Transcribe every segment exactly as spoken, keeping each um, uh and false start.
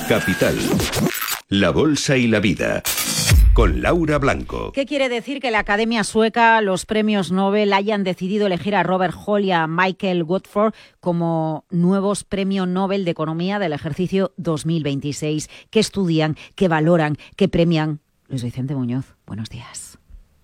Capital, la bolsa y la vida, con Laura Blanco. ¿Qué quiere decir que la Academia Sueca, los premios Nobel, hayan decidido elegir a Robert Hall y a Michael Woodford como nuevos premios Nobel de Economía del ejercicio dos mil veintiséis? ¿Qué estudian, qué valoran, qué premian? Luis Vicente Muñoz, buenos días.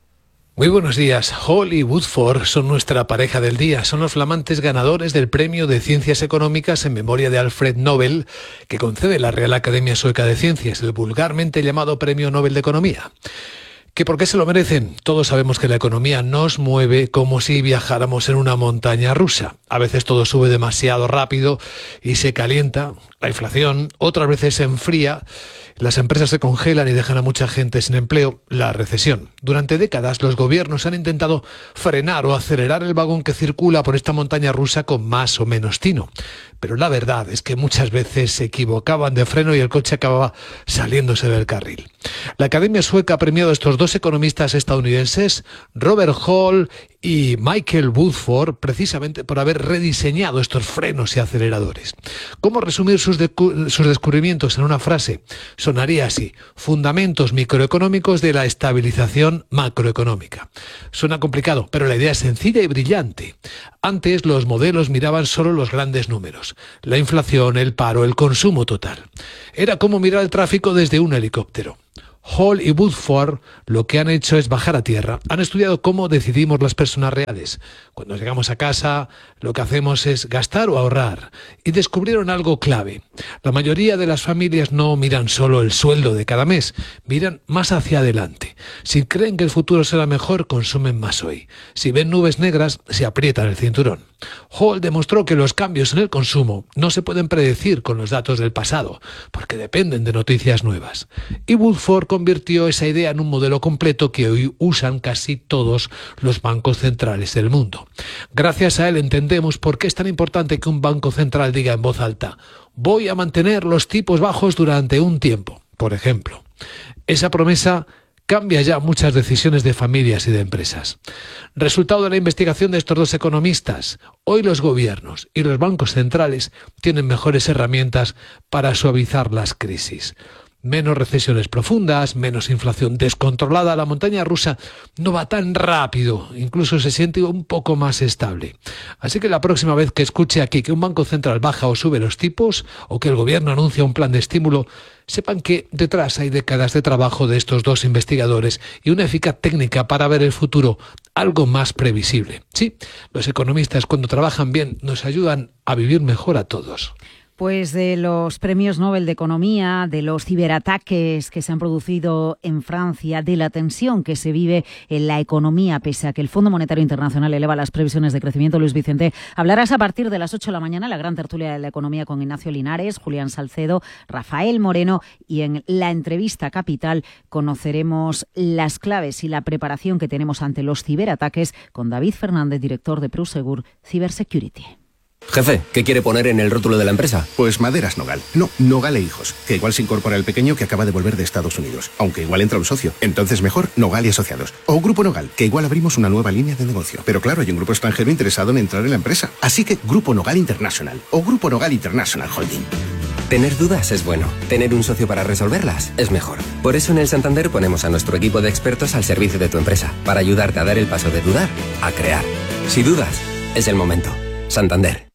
Muy buenos días. Hall y Woodford son nuestra pareja del día. Son los flamantes ganadores del Premio de Ciencias Económicas en memoria de Alfred Nobel, que concede la Real Academia Sueca de Ciencias, el vulgarmente llamado Premio Nobel de Economía. ¿Que por qué se lo merecen? Todos sabemos que la economía nos mueve como si viajáramos en una montaña rusa. A veces todo sube demasiado rápido y se calienta, la inflación, otras veces se enfría, las empresas se congelan y dejan a mucha gente sin empleo, la recesión. Durante décadas los gobiernos han intentado frenar o acelerar el vagón que circula por esta montaña rusa con más o menos tino. Pero la verdad es que muchas veces se equivocaban de freno y el coche acababa saliéndose del carril. La Academia Sueca ha premiado a estos dos economistas estadounidenses, Robert Hall y Michael Woodford, precisamente por haber rediseñado estos frenos y aceleradores. ¿Cómo resumir sus, decu- sus descubrimientos en una frase? Sonaría así: fundamentos microeconómicos de la estabilización macroeconómica. Suena complicado, pero la idea es sencilla y brillante. Antes los modelos miraban solo los grandes números, la inflación, el paro, el consumo total. Era como mirar el tráfico desde un helicóptero. Hall y Woodford lo que han hecho es bajar a tierra. Han estudiado cómo decidimos las personas reales. Cuando llegamos a casa, lo que hacemos es gastar o ahorrar. Y descubrieron algo clave. La mayoría de las familias no miran solo el sueldo de cada mes, miran más hacia adelante. Si creen que el futuro será mejor, consumen más hoy. Si ven nubes negras, se aprietan el cinturón. Hall demostró que los cambios en el consumo no se pueden predecir con los datos del pasado, porque dependen de noticias nuevas. Y Woodford convirtió esa idea en un modelo completo que hoy usan casi todos los bancos centrales del mundo. Gracias a él entendemos por qué es tan importante que un banco central diga en voz alta: voy a mantener los tipos bajos durante un tiempo, por ejemplo. Esa promesa cambia ya muchas decisiones de familias y de empresas. Resultado de la investigación de estos dos economistas, hoy los gobiernos y los bancos centrales tienen mejores herramientas para suavizar las crisis. Menos recesiones profundas, menos inflación descontrolada. La montaña rusa no va tan rápido, incluso se siente un poco más estable. Así que la próxima vez que escuche aquí que un banco central baja o sube los tipos, o que el gobierno anuncia un plan de estímulo, sepan que detrás hay décadas de trabajo de estos dos investigadores y una eficaz técnica para ver el futuro algo más previsible. Sí, los economistas, cuando trabajan bien, nos ayudan a vivir mejor a todos. Pues de los premios Nobel de Economía, de los ciberataques que se han producido en Francia, de la tensión que se vive en la economía, pese a que el Fondo Monetario Internacional eleva las previsiones de crecimiento. Luis Vicente, hablarás a partir de las ocho de la mañana, la gran tertulia de la economía con Ignacio Linares, Julián Salcedo, Rafael Moreno, y en la entrevista Capital conoceremos las claves y la preparación que tenemos ante los ciberataques con David Fernández, director de Prosegur Cybersecurity. Jefe, ¿qué quiere poner en el rótulo de la empresa? Pues Maderas Nogal. No, Nogal e Hijos, que igual se incorpora el pequeño que acaba de volver de Estados Unidos, aunque igual entra un socio. Entonces mejor Nogal y Asociados. O Grupo Nogal, que igual abrimos una nueva línea de negocio. Pero claro, hay un grupo extranjero interesado en entrar en la empresa. Así que Grupo Nogal International o Grupo Nogal International Holding. Tener dudas es bueno. Tener un socio para resolverlas es mejor. Por eso en el Santander ponemos a nuestro equipo de expertos al servicio de tu empresa, para ayudarte a dar el paso de dudar a crear. Si dudas, es el momento. Santander.